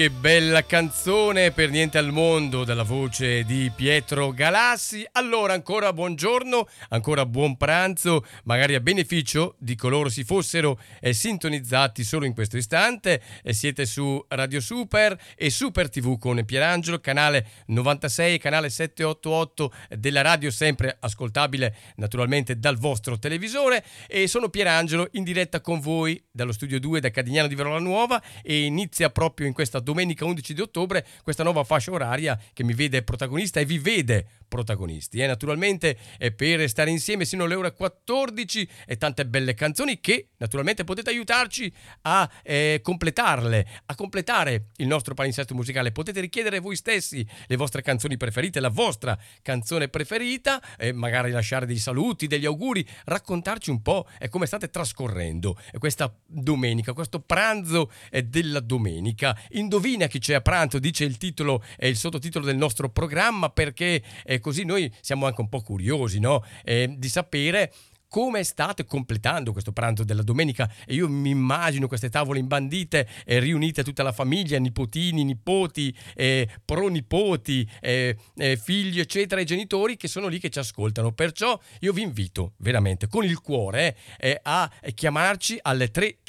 Che bella canzone, Per niente al mondo, dalla voce di Pietro Galassi. Allora, ancora buongiorno, ancora buon pranzo, magari a beneficio di coloro si fossero sintonizzati solo in questo istante. Siete su Radio Super e Super TV con Pierangelo, canale 96, canale 788 della radio, sempre ascoltabile naturalmente dal vostro televisore. E sono Pierangelo in diretta con voi dallo studio 2 da Cadignano di Verona Nuova, e inizia proprio in questa domenica 11 di ottobre questa nuova fascia oraria che mi vede protagonista e vi vede protagonisti, naturalmente per stare insieme sino alle ore 14 e tante belle canzoni che naturalmente potete aiutarci a completarle, a completare il nostro palinsesto musicale. Potete richiedere voi stessi le vostre canzoni preferite, la vostra canzone preferita, magari lasciare dei saluti, degli auguri, raccontarci un po' come state trascorrendo questa domenica, questo pranzo della domenica. Indovina chi c'è a pranzo, dice il titolo e il sottotitolo del nostro programma, perché così noi siamo anche un po' curiosi, no? Di sapere come state completando questo pranzo della domenica. E io mi immagino queste tavole imbandite, riunite tutta la famiglia, nipotini, nipoti, pronipoti, figli eccetera, e genitori che sono lì che ci ascoltano. Perciò io vi invito veramente con il cuore a chiamarci alle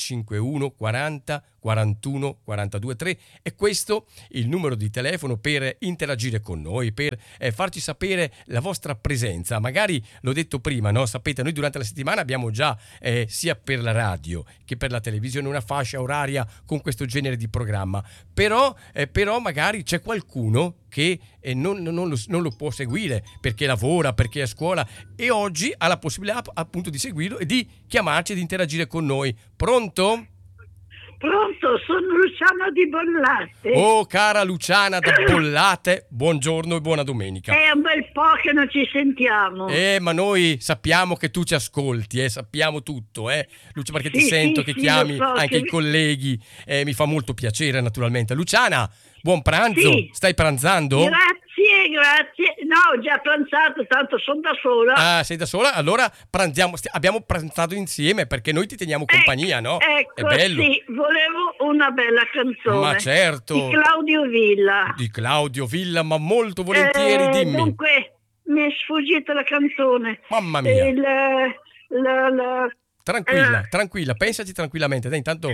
351 40 41 42 3. E questo il numero di telefono per interagire con noi, per farci sapere la vostra presenza. Magari l'ho detto prima, no? Sapete, noi durante la settimana abbiamo già sia per la radio che per la televisione una fascia oraria con questo genere di programma, però magari c'è qualcuno che non lo può seguire perché lavora, perché è a scuola, e oggi ha la possibilità appunto di seguirlo e di chiamarci e di interagire con noi. Pronto? Pronto, sono Luciana di Bollate. Oh, cara Luciana da Bollate, buongiorno e buona domenica. È un bel po' che non ci sentiamo. Ma noi sappiamo che tu ci ascolti, sappiamo tutto, Lucia, perché ti Sì, sento sì, che sì, chiami lo so, anche i colleghi, mi fa molto piacere naturalmente. Luciana, buon pranzo, Sì. Stai pranzando? Grazie. No, ho già pranzato, tanto sono da sola. Ah, sei da sola? Allora pranziamo, abbiamo pranzato insieme perché noi ti teniamo compagnia, no? Ecco, È bello. sì, volevo una bella canzone. Ma certo. Di Claudio Villa. Di Claudio Villa, ma molto volentieri, dimmi. Dunque, mi è sfuggita la canzone. Mamma mia. La Tranquilla, pensaci tranquillamente. Dai, intanto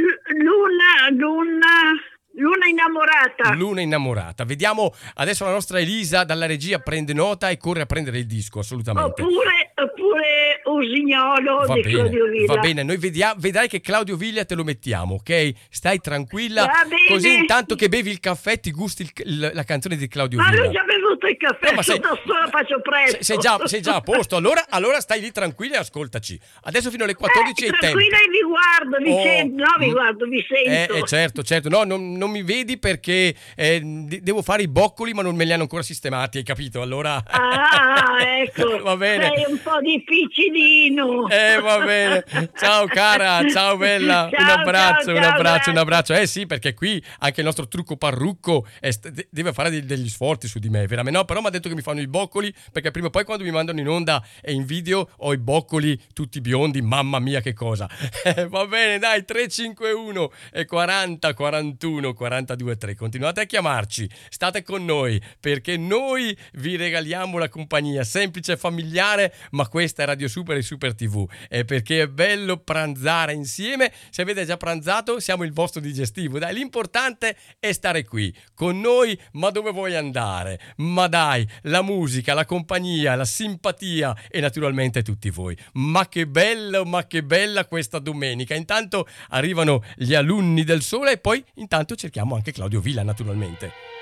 Luna innamorata. Luna innamorata. Vediamo adesso la nostra Elisa dalla regia prende nota e corre a prendere il disco, assolutamente. Oppure Usignolo di Claudio Villa. Va bene, noi vedrai che Claudio Villa te lo mettiamo, ok? Stai tranquilla, Va bene. così intanto che bevi il caffè ti gusti la canzone di Claudio Villa. Ma l'ho già bevuto il caffè, No, ma sono da sola, faccio presto. sei già a posto, allora stai lì tranquilla e ascoltaci. Adesso fino alle 14 è il tempo. Tranquilla e vi guardo, vi sento. No, vi guardo, vi sento. Certo. No, non mi vedi perché devo fare i boccoli, ma non me li hanno ancora sistemati, hai capito? Allora Ecco. Va bene. Sei un po' difficilino. Va bene. Ciao cara, ciao bella. Ciao, un abbraccio. Sì, perché qui anche il nostro trucco parrucco deve fare degli sforzi su di me, veramente. No, però mi ha detto che mi fanno i boccoli, perché prima o poi quando mi mandano in onda e in video ho i boccoli tutti biondi, mamma mia che cosa. Va bene, dai, 351 e 40 41 42 3. Continuate a chiamarci, state con noi, perché noi vi regaliamo la compagnia semplice e familiare, ma questa è Radio Super e Super TV, perché è bello pranzare insieme. Se avete già pranzato siamo il vostro digestivo, dai, l'importante è stare qui con noi. Ma dove vuoi andare? Ma dai, la musica, la compagnia, la simpatia e naturalmente tutti voi. Ma che bella questa domenica. Intanto arrivano gli alunni del sole e poi intanto cerchiamo anche Claudio Villa naturalmente.